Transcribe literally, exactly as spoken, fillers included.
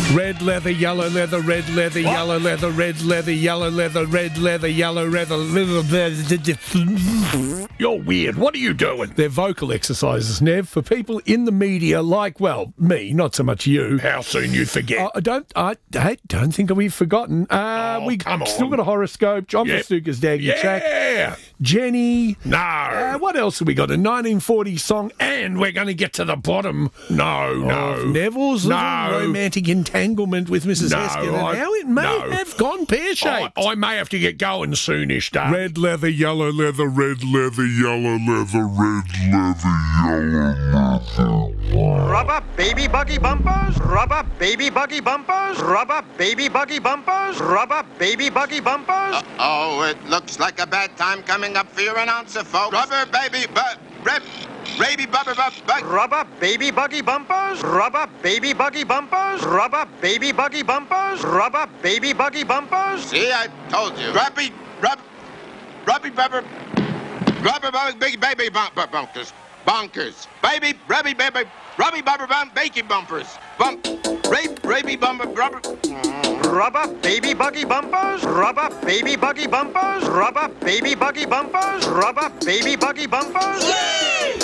Red leather, yellow leather, red leather, What? yellow leather, red leather, yellow leather, red leather, yellow leather, leather. You're weird. What are you doing? They're vocal exercises, Nev, for people in the media like, well, me, not so much you. How soon you forget? I I don't, I, I don't think we've forgotten. Uh, Oh, we come still on. got a horoscope. John Yep. Festuca's Daggy Track. yeah. Jenny. No. Uh, what else have we got? A nineteen forty song. and we're going to get to the bottom. No, no. Of Neville's No. little romantic entanglement with Missus No, Hesketh, and I- how it may no. have gone I, pear-shaped. I may have to get going soonish, Dave. Red leather, yellow leather, red leather, yellow leather, red leather, yellow leather. Rubber baby buggy bumpers, rubber baby buggy bumpers, rubber baby buggy bumpers, rubber baby buggy bumpers. Oh, it looks like a bad time coming up for your announcer, folks. Rubber baby, but rep, baby, bubber, bub, bug. Rubber baby buggy bumpers, rubber baby buggy bumpers, rubber baby buggy bumpers, rubber baby buggy bumpers. See, I told you. Rubby, rub, rubby, bubber, rubber, bubber, big baby bumper bunkers, bonkers, baby, rubby, baby, rubby, bubber, bump, baking bumpers, bump, rape, raby, bumper, rubber. Rubber baby buggy bumpers, rubber baby buggy bumpers, rubber baby buggy bumpers, rubber baby buggy bumpers.